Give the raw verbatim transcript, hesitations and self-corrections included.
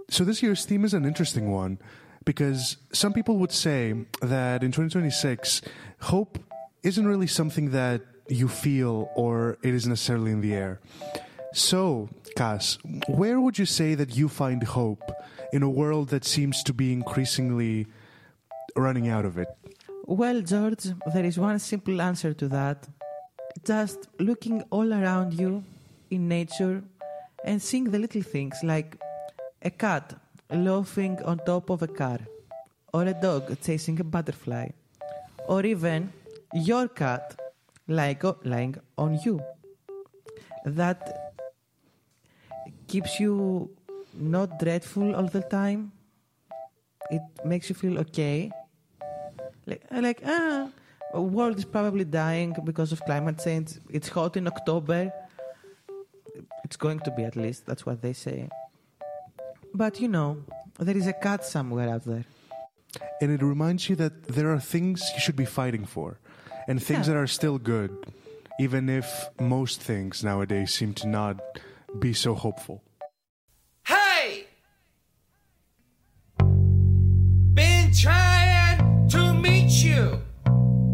So this year's theme is an interesting one because some people would say that in twenty twenty-six, hope isn't really something that you feel or it is necessarily in the air. So, Cass, where would you say that you find hope in a world that seems to be increasingly running out of it? Well, George, there is one simple answer to that. Just looking all around you in nature and seeing the little things like a cat loafing on top of a car, or a dog chasing a butterfly, or even your cat lying, lying on you. That keeps you not dreadful all the time. It makes you feel okay. Like, like ah, the world is probably dying because of climate change. It's hot in October. It's going to be, at least. That's what they say. But, you know, there is a cat somewhere out there. And it reminds you that there are things you should be fighting for. And things yeah. that are still good. Even if most things nowadays seem to not be so hopeful.